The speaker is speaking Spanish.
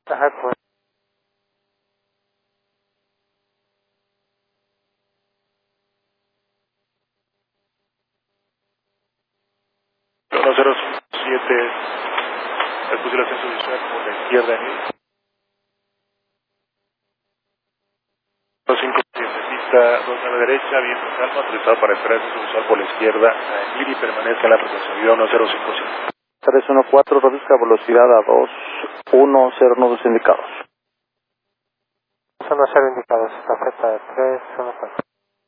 Ajá, pues. Uno cero siete, el fusil ascenso visual por la izquierda en el 57, pista 29 derecha, viento calma, autorizado para esperar ascenso visual por la izquierda, ir y permanezca en la frecuencia vida 1057. 314, reduzca velocidad a 210 nudos indicados. 10 indicados, tarjeta 314.